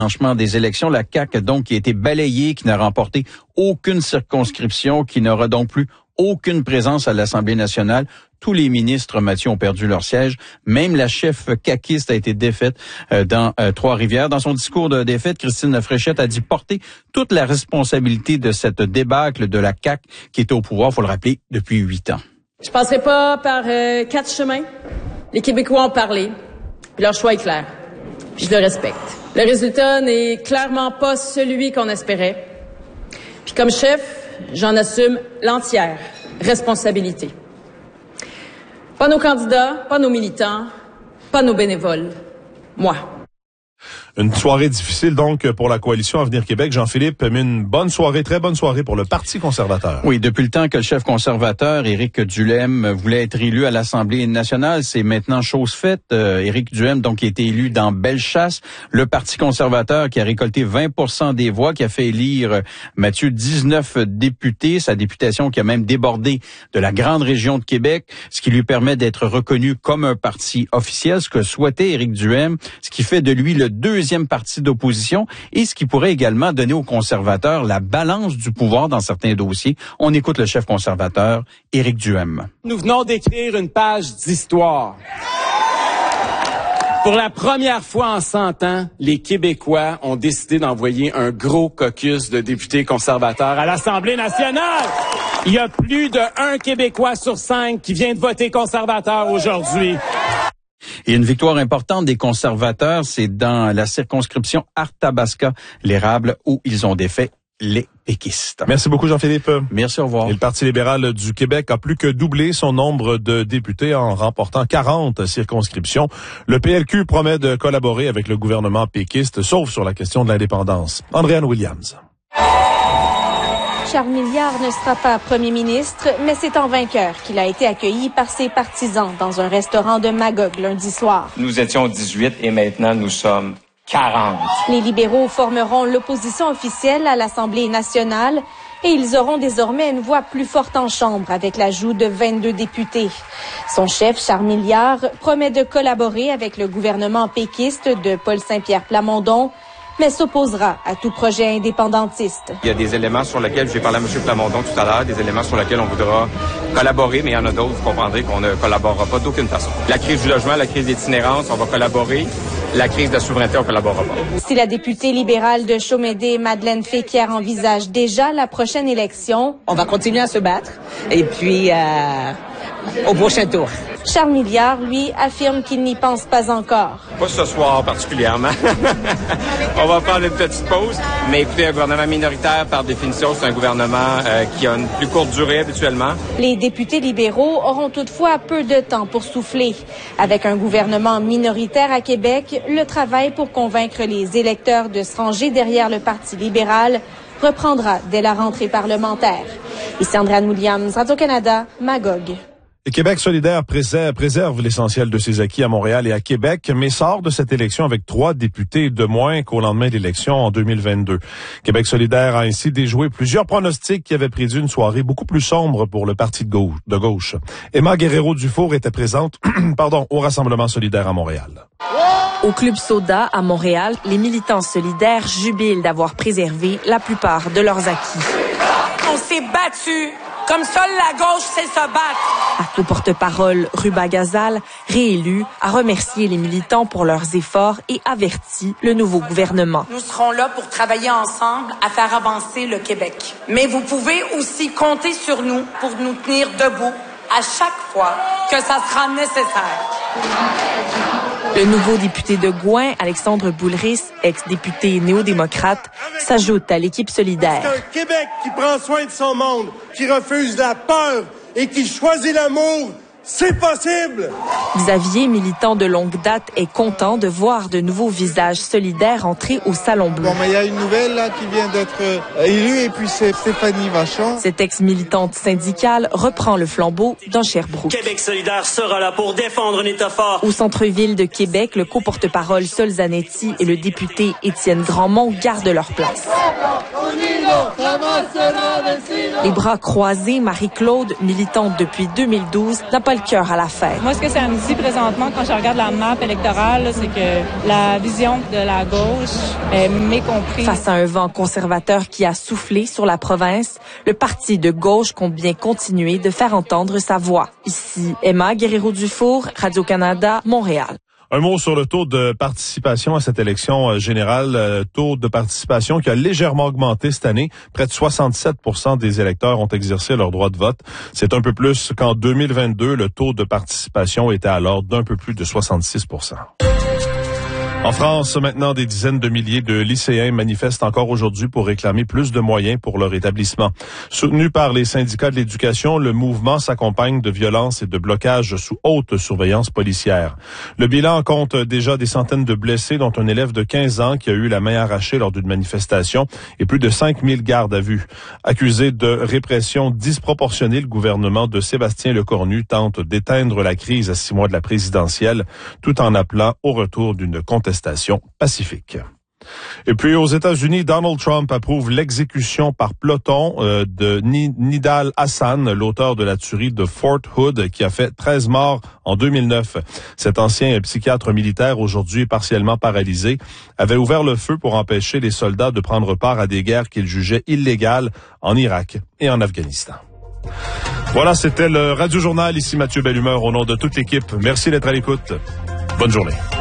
des élections, la CAQ donc qui a été balayée, qui n'a remporté aucune circonscription, qui n'aura donc plus aucune présence à l'Assemblée nationale. Tous les ministres, Mathieu, ont perdu leur siège. Même la chef caquiste a été défaite dans Trois-Rivières. Dans son discours de défaite, Christine Lafréchette a dit porter toute la responsabilité de cette débâcle de la CAQ qui est au pouvoir, faut le rappeler, depuis 8 ans. Je passerai pas par 4 chemins. Les Québécois ont parlé. Puis leur choix est clair. Puis je le respecte. Le résultat n'est clairement pas celui qu'on espérait. Puis comme chef, j'en assume l'entière responsabilité. Pas nos candidats, pas nos militants, pas nos bénévoles. Moi. Une soirée difficile donc pour la coalition Avenir Québec. Jean-Philippe, mais une bonne soirée, très bonne soirée pour le Parti conservateur. Oui, depuis le temps que le chef conservateur, Éric Duhaime, voulait être élu à l'Assemblée nationale, c'est maintenant chose faite. Éric Duhaime, donc, qui a été élu dans Bellechasse. Le Parti conservateur qui a récolté 20% des voix, qui a fait élire, Mathieu, 19 députés. Sa députation qui a même débordé de la grande région de Québec, ce qui lui permet d'être reconnu comme un parti officiel, ce que souhaitait Éric Duhaime, ce qui fait de lui le deuxième parti d'opposition et ce qui pourrait également donner aux conservateurs la balance du pouvoir dans certains dossiers. On écoute le chef conservateur, Éric Duhaime. Nous venons d'écrire une page d'histoire. Pour la première fois en 100 ans, les Québécois ont décidé d'envoyer un gros caucus de députés conservateurs à l'Assemblée nationale. Il y a plus de 1 Québécois sur 5 qui vient de voter conservateur aujourd'hui. Et une victoire importante des conservateurs, c'est dans la circonscription Arthabasca-l'Érable où ils ont défait les péquistes. Merci beaucoup, Jean-Philippe. Merci, au revoir. Et le Parti libéral du Québec a plus que doublé son nombre de députés en remportant 40 circonscriptions. Le PLQ promet de collaborer avec le gouvernement péquiste, sauf sur la question de l'indépendance. Andréanne Williams. Charles Milliard ne sera pas premier ministre, mais c'est en vainqueur qu'il a été accueilli par ses partisans dans un restaurant de Magog lundi soir. Nous étions 18 et maintenant nous sommes 40. Les libéraux formeront l'opposition officielle à l'Assemblée nationale et ils auront désormais une voix plus forte en chambre avec l'ajout de 22 députés. Son chef, Charles Milliard, promet de collaborer avec le gouvernement péquiste de Paul Saint-Pierre Plamondon, mais s'opposera à tout projet indépendantiste. Il y a des éléments sur lesquels, j'ai parlé à M. Plamondon tout à l'heure, des éléments sur lesquels on voudra collaborer, mais il y en a d'autres, vous comprendrez qu'on ne collaborera pas d'aucune façon. La crise du logement, la crise d'itinérance, on va collaborer. La crise de la souveraineté, on ne collaborera pas. Si la députée libérale de Chaumédé, Madeleine Féquière, envisage déjà la prochaine élection, on va continuer à se battre et puis au prochain tour. Charles Milliard, lui, affirme qu'il n'y pense pas encore. Pas ce soir particulièrement. On va prendre une petite pause. Mais écoutez, un gouvernement minoritaire, par définition, c'est un gouvernement qui a une plus courte durée habituellement. Les députés libéraux auront toutefois peu de temps pour souffler. Avec un gouvernement minoritaire à Québec, le travail pour convaincre les électeurs de se ranger derrière le Parti libéral reprendra dès la rentrée parlementaire. Ici Andréanne Williams, Radio-Canada, Magog. Et Québec solidaire préserve l'essentiel de ses acquis à Montréal et à Québec, mais sort de cette élection avec 3 députés de moins qu'au lendemain de l'élection en 2022. Québec solidaire a ainsi déjoué plusieurs pronostics qui avaient prédit une soirée beaucoup plus sombre pour le parti de gauche. Emma Guerrero-Dufour était présente au Rassemblement solidaire à Montréal. Au Club Soda à Montréal, les militants solidaires jubilent d'avoir préservé la plupart de leurs acquis. On s'est battus comme seule la gauche sait se battre. Le porte-parole Ruba Gazal, réélu, a remercié les militants pour leurs efforts et averti le nouveau gouvernement. Nous serons là pour travailler ensemble à faire avancer le Québec. Mais vous pouvez aussi compter sur nous pour nous tenir debout à chaque fois que ça sera nécessaire. Le nouveau député de Gouin, Alexandre Boulris, ex-député néo-démocrate, s'ajoute à l'équipe solidaire. C'est un Québec qui prend soin de son monde, qui refuse la peur et qui choisit l'amour. C'est possible! Xavier, militant de longue date, est content de voir de nouveaux visages solidaires entrer au Salon Bleu. Bon, mais il y a une nouvelle là qui vient d'être élue et puis c'est Stéphanie Vachon. Cette ex-militante syndicale reprend le flambeau dans Sherbrooke. Québec solidaire sera là pour défendre un État fort. Au centre-ville de Québec, le co-porte-parole Sol Zanetti et le député Étienne Grandmont gardent leur place. Les bras croisés, Marie-Claude, militante depuis 2012, n'a pas pas le cœur à l'affaire. Moi, ce que ça me dit présentement quand je regarde la map électorale, là, c'est que la vision de la gauche est mécomprise. Face à un vent conservateur qui a soufflé sur la province, le parti de gauche compte bien continuer de faire entendre sa voix. Ici, Emma Guerrero-Dufour, Radio-Canada, Montréal. Un mot sur le taux de participation à cette élection générale. Taux de participation qui a légèrement augmenté cette année. Près de 67% des électeurs ont exercé leur droit de vote. C'est un peu plus qu'en 2022. Le taux de participation était alors d'un peu plus de 66%. En France, maintenant, des dizaines de milliers de lycéens manifestent encore aujourd'hui pour réclamer plus de moyens pour leur établissement. Soutenu par les syndicats de l'éducation, le mouvement s'accompagne de violences et de blocages sous haute surveillance policière. Le bilan compte déjà des centaines de blessés, dont un élève de 15 ans qui a eu la main arrachée lors d'une manifestation et plus de 5000 gardes à vue. Accusé de répression disproportionnée, le gouvernement de Sébastien Lecornu tente d'éteindre la crise à 6 mois de la présidentielle, tout en appelant au retour d'une contestation pacifique. Et puis aux États-Unis, Donald Trump approuve l'exécution par peloton de Nidal Hassan, l'auteur de la tuerie de Fort Hood, qui a fait 13 morts en 2009. Cet ancien psychiatre militaire, aujourd'hui partiellement paralysé, avait ouvert le feu pour empêcher les soldats de prendre part à des guerres qu'il jugeait illégales en Irak et en Afghanistan. Voilà, c'était le Radio Journal. Ici Mathieu Bellumeur au nom de toute l'équipe. Merci d'être à l'écoute. Bonne journée.